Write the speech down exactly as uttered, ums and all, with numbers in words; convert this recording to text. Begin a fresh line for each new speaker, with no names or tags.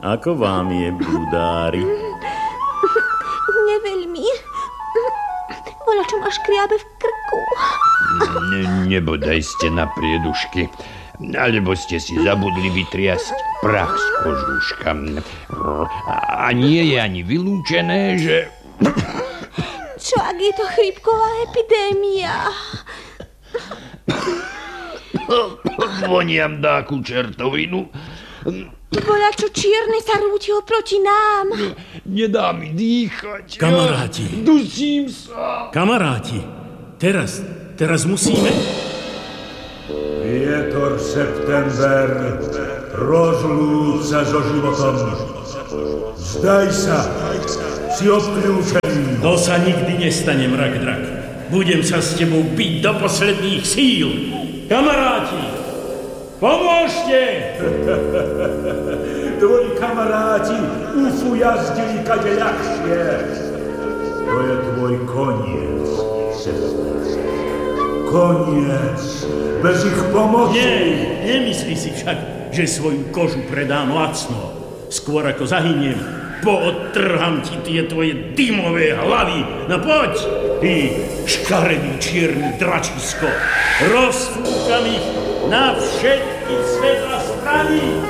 Ako vám je, bludári?
Neveľmi. Voľa, čo ma škriabe v krku.
Ne, nebodaj ste na priedušky. Alebo ste si zabudli vytriasť prach z kožúška. A nie je ani vylúčené, že...
Čo, ak je to chrípková epidémia?
Voniam dáku čertovinu.
Voľa, čo čierne sa rúti oproti nám.
Nedá mi dýchať.
Kamaráti.
Dusím sa.
Kamaráti, teraz, teraz musíme...
Vietor september rozlúč sa so životom. Zdaj sa, si obklúčený.
To sa nikdy nestane, mrak drak. Budem sa s tebou biť do posledných síl. Kamaráti, pomôžte!
Tvoji kamaráti ufu jazdili kade ľahšie. To je tvoj koniec, sestra. Koniec, bez ich pomoci.
Nie, nemyslí si však, že svoju kožu predám lacno. Skôr ako zahyniem, poodtrham ti tie tvoje dymové hlavy. No poď, ty škaredý čierny dračisko. Rozfúkam ich na všetky svetla strany.